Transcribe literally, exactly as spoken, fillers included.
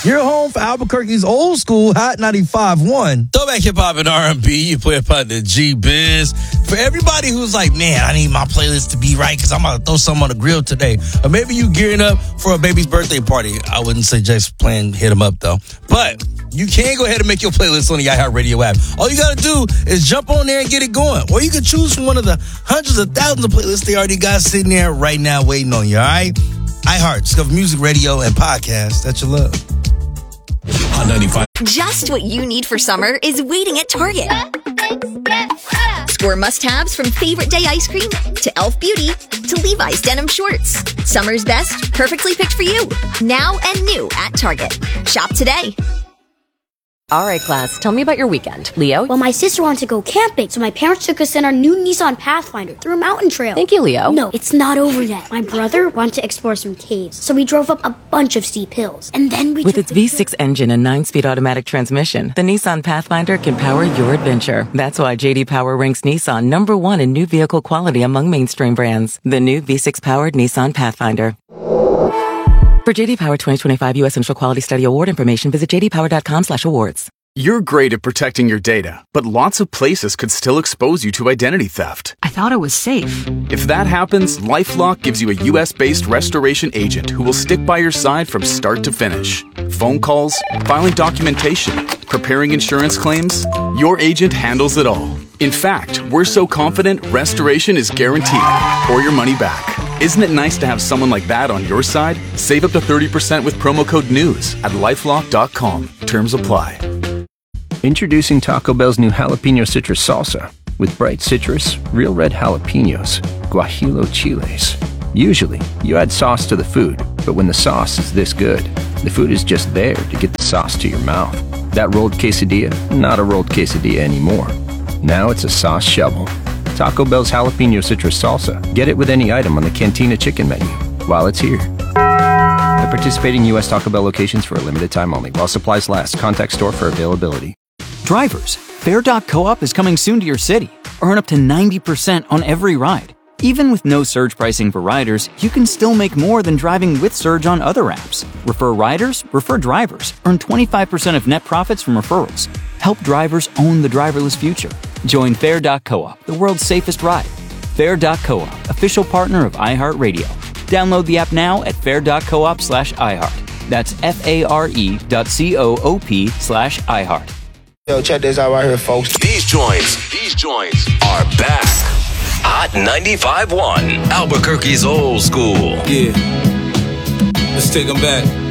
Your home for Albuquerque's old school Hot ninety-five point one. Throwback hip hop and R and B. You play a part of the G-Biz. For everybody who's like, man, I need my playlist to be right because I'm about to throw something on the grill today. Or maybe you gearing up for a baby's birthday party. I wouldn't suggest playing Hit 'Em Up, though. But you can go ahead and make your playlist on the iHeartRadio app. All you got to do is jump on there and get it going. Or you can choose from one of the hundreds of thousands of playlists they already got sitting there right now waiting on you, all right? iHeart, discover music, radio, and podcasts that you love. Hot ninety-five. Just what you need for summer is waiting at Target. Score must-haves from favorite day ice cream to e l f Beauty to Levi's denim shorts. Summer's best, perfectly picked for you. Now and new at Target. Shop today. All right, class, tell me about your weekend. Leo? Well, my sister wanted to go camping, so my parents took us in our new Nissan Pathfinder through a mountain trail. Thank you, Leo. No, it's not over yet. My brother wanted to explore some caves, so we drove up a bunch of steep hills. And then we With took its the V six engine and nine-speed automatic transmission, the Nissan Pathfinder can power your adventure. That's why J D Power ranks Nissan number one in new vehicle quality among mainstream brands. The new V six-powered Nissan Pathfinder. For J D Power twenty twenty-five U S Central Quality Study Award information, visit j d power dot com slash awards. You're great at protecting your data, but lots of places could still expose you to identity theft. I thought it was safe. If that happens, LifeLock gives you a U S-based restoration agent who will stick by your side from start to finish. Phone calls, filing documentation, preparing insurance claims, your agent handles it all. In fact, we're so confident restoration is guaranteed or your money back. Isn't it nice to have someone like that on your side? Save up to thirty percent with promo code NEWS at lifelock dot com. Terms apply. Introducing Taco Bell's new jalapeno citrus salsa with bright citrus, real red jalapenos, guajillo chiles. Usually, you add sauce to the food, but when the sauce is this good, the food is just there to get the sauce to your mouth. That rolled quesadilla, not a rolled quesadilla anymore. Now it's a sauce shovel. Taco Bell's jalapeno citrus salsa. Get it with any item on the Cantina chicken menu while it's here. At participating U S Taco Bell locations for a limited time only. While supplies last. Contact store for availability. Drivers, Fare dot coop is coming soon to your city. Earn up to ninety percent on every ride. Even with no surge pricing for riders, you can still make more than driving with Surge on other apps. Refer riders, refer drivers. Earn twenty-five percent of net profits from referrals. Help drivers own the driverless future. Join Fare dot coop, the world's safest ride. Fare dot coop, official partner of iHeartRadio. Download the app now at fare dot coop slash iHeart. That's F-A-R-E dot C-O-O-P slash iHeart. Yo, check this out right here, folks. These joints, these joints are back. Hot ninety-five point one, Albuquerque's old school. Yeah. Let's take them back.